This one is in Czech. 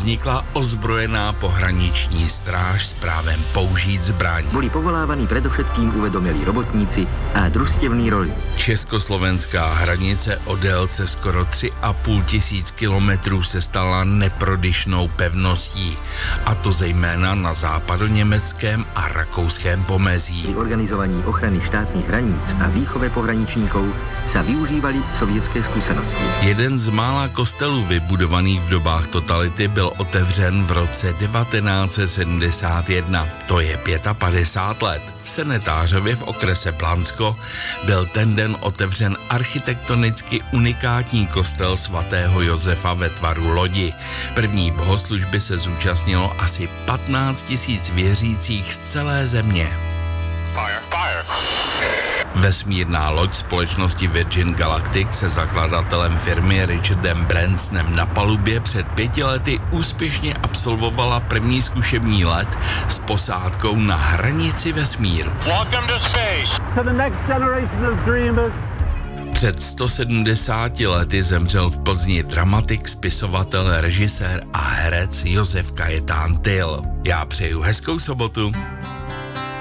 vznikla ozbrojená pohraniční stráž s právem použít zbraň. Boli povolávaní predovšetkým uvedomelí robotníci a družstevní rolníci. Československá hranice o délce skoro 3,5 tisíc kilometrů se stala neprodyšnou pevností, a to zejména na západoněmeckém a rakouském pomezí. Pri organizovaní ochrany štátnych hraníc a výchove pohraničníkov sa využívali sovětské zkušenosti. Jeden z mála kostelů vybudovaných v dobách totality byl otevřen v roce 1971. To je 55 let. V Senetářově v okrese Blansko byl ten den otevřen architektonicky unikátní kostel svatého Josefa ve tvaru lodi. První bohoslužby se zúčastnilo asi 15 000 věřících z celé země. Vesmírná loď společnosti Virgin Galactic se zakladatelem firmy Richardem Bransonem na palubě před 5 lety úspěšně absolvovala první zkušební let s posádkou na hranici vesmíru. Před 170 lety zemřel v Plzni dramatik, spisovatel, režisér a herec Josef Kajetán Tyl. Já přeju hezkou sobotu.